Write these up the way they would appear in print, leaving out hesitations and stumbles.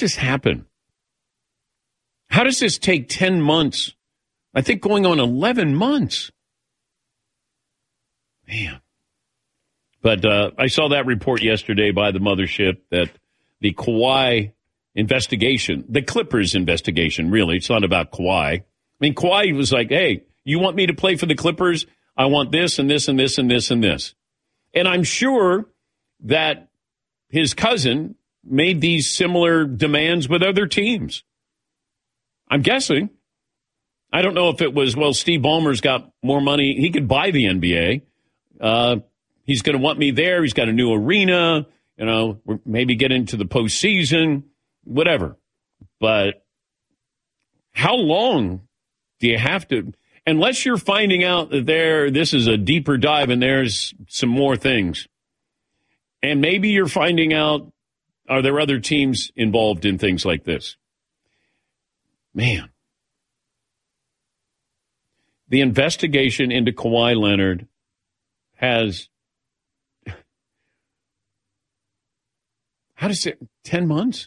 this happen? How does this take 10 months? I think going on 11 months. Man. But I saw that report yesterday by the mothership that the Kawhi investigation, the Clippers investigation, really, it's not about Kawhi. I mean, Kawhi was like, hey, you want me to play for the Clippers? I want this and this and this and this and this. And I'm sure that his cousin made these similar demands with other teams. I'm guessing. I don't know if it was, well, Steve Ballmer's got more money. He could buy the NBA. He's going to want me there. He's got a new arena. You know, maybe get into the postseason, whatever. But how long do you have to, unless you're finding out that this is a deeper dive and there's some more things. And maybe you're finding out, are there other teams involved in things like this? Man. The investigation into Kawhi Leonard has, how does it, 10 months?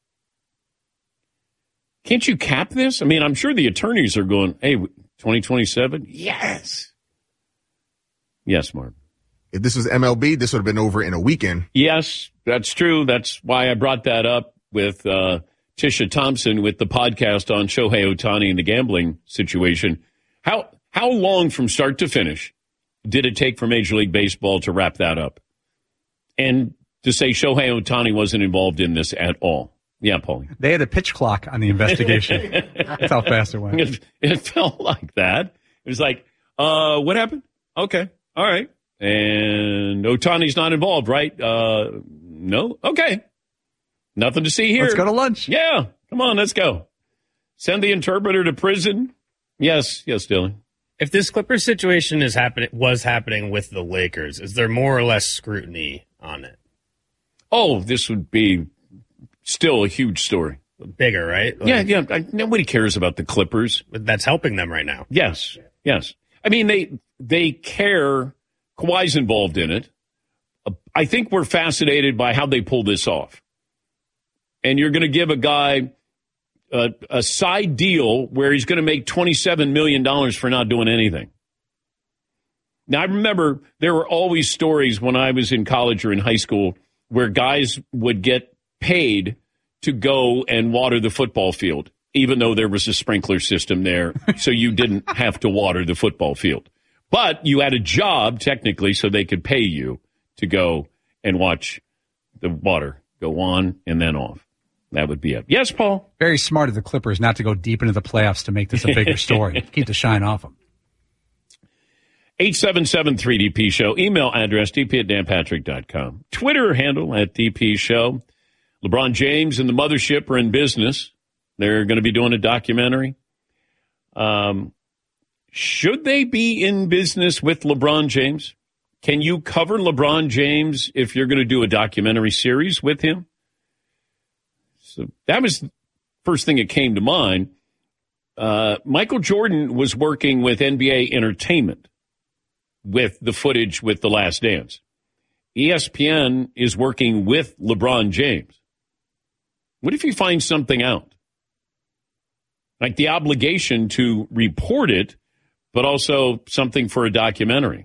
Can't you cap this? I mean, I'm sure the attorneys are going, hey, 2027? Yes. Yes, Mark. If this was MLB, this would have been over in a weekend. Yes, that's true. That's why I brought that up with Tisha Thompson with the podcast on Shohei Ohtani and the gambling situation. How long from start to finish did it take for Major League Baseball to wrap that up? And to say Shohei Ohtani wasn't involved in this at all. Yeah, Paulie. They had a pitch clock on the investigation. That's how fast it went. It felt like that. It was like, what happened? Okay. All right. And Ohtani's not involved, right? No? Okay. Nothing to see here. Let's go to lunch. Yeah. Come on, let's go. Send the interpreter to prison. Yes, Dylan. If this Clippers situation was happening with the Lakers, is there more or less scrutiny on it? Oh, this would be still a huge story. Bigger, right? Yeah. Nobody cares about the Clippers. But that's helping them right now. Yes. I mean, they care. Kawhi's involved in it. I think we're fascinated by how they pull this off. And you're going to give a guy a side deal where he's going to make $27 million for not doing anything. Now, I remember there were always stories when I was in college or in high school where guys would get paid to go and water the football field, even though there was a sprinkler system there, so you didn't have to water the football field. But you had a job, technically, so they could pay you to go and watch the water go on and then off. That would be it. Yes, Paul? Very smart of the Clippers not to go deep into the playoffs to make this a bigger story. Keep the shine off them. 877-3DP Show. Email address, dp@danpatrick.com. Twitter handle @DP Show. LeBron James and the mothership are in business. They're going to be doing a documentary. Should they be in business with LeBron James? Can you cover LeBron James if you're going to do a documentary series with him? So that was the first thing that came to mind. Michael Jordan was working with NBA Entertainment with the footage with The Last Dance. ESPN is working with LeBron James. What if you find something out? Like the obligation to report it, but also something for a documentary.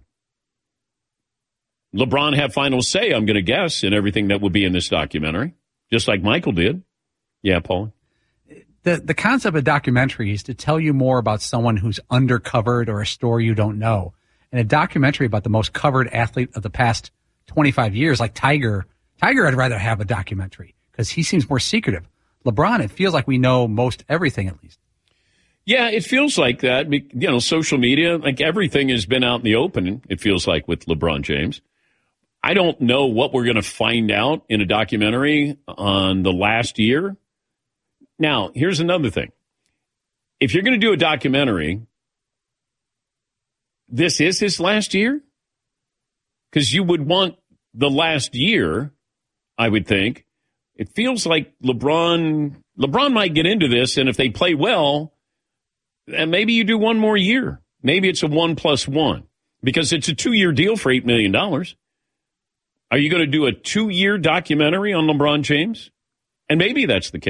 LeBron have final say, I'm going to guess, in everything that would be in this documentary, just like Michael did. Yeah, Paul? The concept of documentary is to tell you more about someone who's undercovered or a story you don't know. And a documentary about the most covered athlete of the past 25 years, like Tiger, I'd rather have a documentary because he seems more secretive. LeBron, it feels like we know most everything, at least. Yeah, it feels like that. You know, social media, like everything has been out in the open, it feels like, with LeBron James. I don't know what we're going to find out in a documentary on the last year. Now, here's another thing. If you're going to do a documentary, this is his last year? Because you would want the last year, I would think. It feels like LeBron might get into this, and if they play well, then maybe you do one more year. Maybe it's a 1+1 because it's a 2-year deal for $8 million. Are you going to do a 2-year documentary on LeBron James? And maybe that's the case.